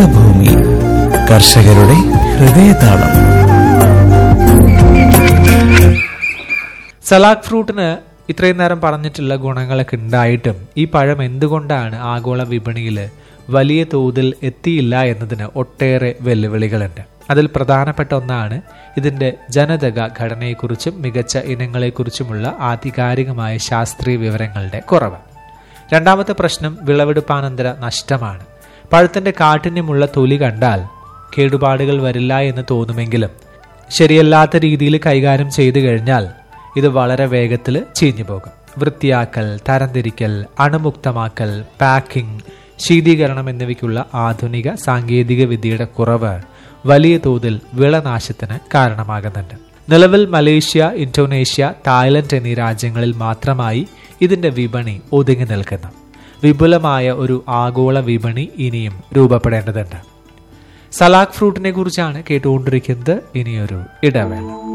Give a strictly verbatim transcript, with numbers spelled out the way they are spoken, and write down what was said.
ഹരിതഭൂമി കർഷകരുടെ ഹൃദയതാളം. സലാഡ് ഫ്രൂട്ടിന് ഇത്രയും നേരം പറഞ്ഞിട്ടുള്ള ഗുണങ്ങളൊക്കെ ഉണ്ടായിട്ടും ഈ പഴം എന്തുകൊണ്ടാണ് ആഗോള വിപണിയിൽ വലിയ തോതിൽ എത്തിയില്ല എന്നതിന് ഒട്ടേറെ വെല്ലുവിളികളുണ്ട്. അതിൽ പ്രധാനപ്പെട്ട ഒന്നാണ് ഇതിന്റെ ജനിതക ഘടനയെക്കുറിച്ചും മികച്ച ഇനങ്ങളെക്കുറിച്ചുമുള്ള ആധികാരികമായ ശാസ്ത്രീയ വിവരങ്ങളുടെ കുറവ്. രണ്ടാമത്തെ പ്രശ്നം വിളവെടുപ്പാനന്തര നഷ്ടമാണ്. പഴത്തിന്റെ കാഠിന്യമുള്ള തൊലി കണ്ടാൽ കേടുപാടുകൾ വരില്ല എന്ന് തോന്നുമെങ്കിലും ശരിയല്ലാത്ത രീതിയിൽ കൈകാര്യം ചെയ്തു കഴിഞ്ഞാൽ ഇത് വളരെ വേഗത്തിൽ ചീഞ്ഞു പോകും. വൃത്തിയാക്കൽ, തരംതിരിക്കൽ, അണുമുക്തമാക്കൽ, പാക്കിംഗ്, ശീതീകരണം എന്നിവയ്ക്കുള്ള ആധുനിക സാങ്കേതിക വിദ്യയുടെ കുറവ് വലിയ തോതിൽ വിളനാശത്തിന് കാരണമാകുന്നുണ്ട്. നിലവിൽ മലേഷ്യ, ഇന്തോനേഷ്യ, തായ്ലൻഡ് എന്നീ രാജ്യങ്ങളിൽ മാത്രമായി ഇതിന്റെ വിപണി ഒതുങ്ങി നിൽക്കുന്നു. വിപുലമായ ഒരു ആഗോള വിപണി ഇനിയും രൂപപ്പെടേണ്ടതുണ്ട്. സലാഡ് ഫ്രൂട്ടിനെ കുറിച്ചാണ് കേട്ടുകൊണ്ടിരിക്കുന്നത്. ഇനിയൊരു ഇടവേള.